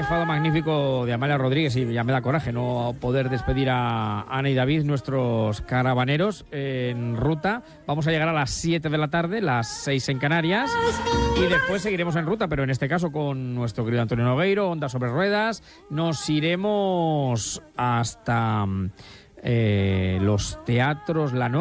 fado magnífico de Amalia Rodríguez y ya me da coraje no poder despedir a Ana y David, nuestros caravaneros en ruta. Vamos a llegar a las 7 de la tarde, las 6 en Canarias, y después seguiremos en ruta, pero en este caso con nuestro querido Antonio Nogueiro, Onda sobre Ruedas. Nos iremos hasta los teatros La Noche.